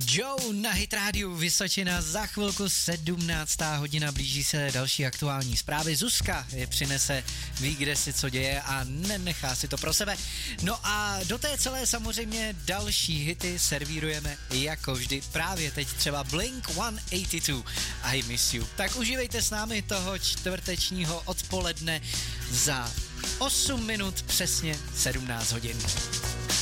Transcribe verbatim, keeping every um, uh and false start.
Joe na Hit Radio Vysočina, za chvilku sedmnáctá hodina, blíží se další aktuální zprávy. Zuzka je přinese, ví, kde si co děje a nenechá si to pro sebe. No a do té celé samozřejmě další hity servírujeme jako vždy. Právě teď třeba Blink sto osmdesát dva, I Miss You. Tak užívejte s námi toho čtvrtečního odpoledne za osm minut přesně sedmnáct hodin.